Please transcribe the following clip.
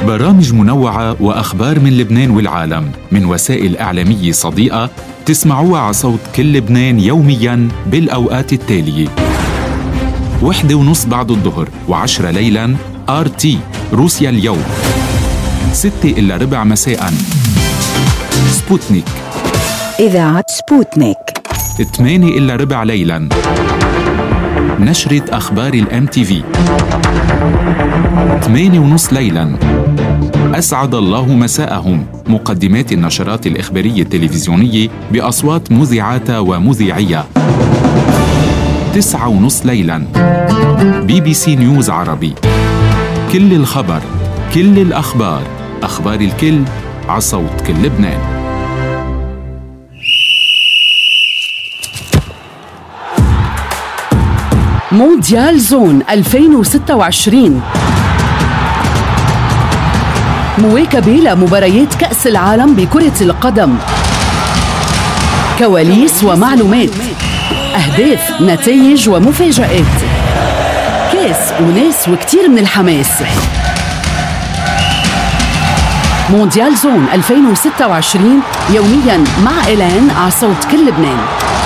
برامج منوعة وأخبار من لبنان والعالم من وسائل إعلامية صديقة تسمعوها على صوت كل لبنان يومياً بالأوقات التالية: 1:30 بعد الظهر و10 ليلاً RT روسيا اليوم، 6:15 مساءً سبوتنيك إذاعة سبوتنيك، 8:15 ليلاً نشرة أخبار الMTV، 8:30 ليلاً أسعد الله مساءهم، مقدمات النشرات الإخبارية التلفزيونية بأصوات مذيعاتها ومذيعيها، 9:30 ليلاً BBC نيوز عربي، كل الخبر، كل الأخبار، أخبار الكل على صوت كل لبنان. مونديال زون 2026، مواكبة لمباريات كأس العالم بكرة القدم، كواليس ومعلومات، أهداف، نتائج ومفاجآت، كاس وناس وكتير من الحماس. مونديال زون 2026 يومياً مع إيلان على صوت كل لبنان.